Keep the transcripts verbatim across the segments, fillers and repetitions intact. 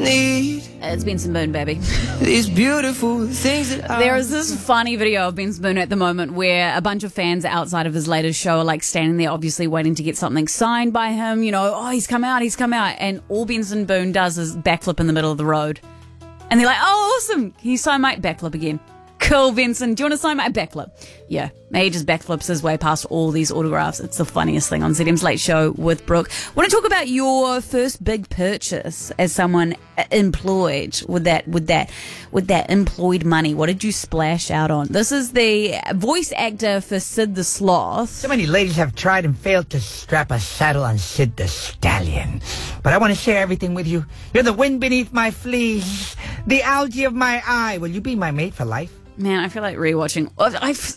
need. It's Benson Boone, baby. These beautiful things that I There is this funny video of Benson Boone at the moment where a bunch of fans outside of his latest show are like standing there obviously waiting to get something signed by him. You know, oh, he's come out, he's come out. And all Benson Boone does is backflip in the middle of the road. And they're like, oh, awesome. Can you sign my backflip again? Cool, Benson. Do you want to sign my backflip? Yeah. He just backflips his way past all these autographs. It's the funniest thing on Z M's Late Show with Brooke. Want to talk about your first big purchase as someone employed with that, with that, with that employed money? What did you splash out on? This is the voice actor for Sid the Sloth. So many ladies have tried and failed to strap a saddle on Sid the Stallion. But I want to share everything with you. You're the wind beneath my fleece, the algae of my eye. Will you be my mate for life? Man, I feel like rewatching. I've,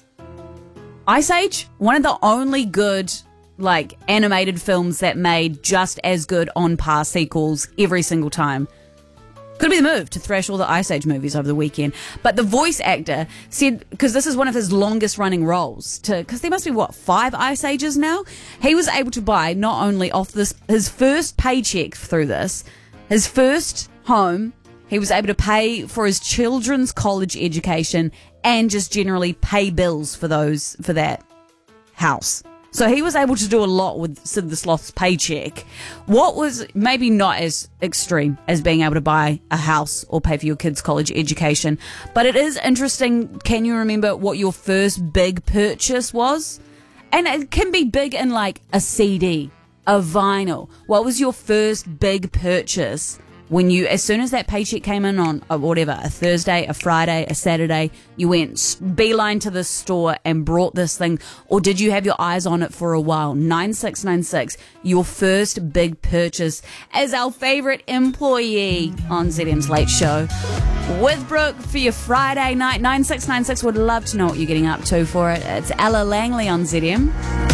Ice Age, one of the only good, like, animated films that made just as good on par sequels every single time. Could be the move to thrash all the Ice Age movies over the weekend. But the voice actor said, because this is one of his longest running roles, to because there must be, what, five Ice Ages now? He was able to buy, not only off this his first paycheck through this, his first home. He was able to pay for his children's college education and just generally pay bills for those for that house. So he was able to do a lot with Sid the Sloth's paycheck. What was maybe not as extreme as being able to buy a house or pay for your kids' college education, but it is interesting. Can you remember what your first big purchase was? And it can be big in like a C D, a vinyl. What was your first big purchase? When you, as soon as that paycheck came in on uh, whatever, a Thursday, a Friday, a Saturday, you went beeline to the store and brought this thing, or did you have your eyes on it for a while? nine six nine six, your first big purchase as our favourite employee on Z M's Late Show with Brooke for your Friday night. nine six nine six, would love to know what you're getting up to for it. It's Ella Langley on Z M.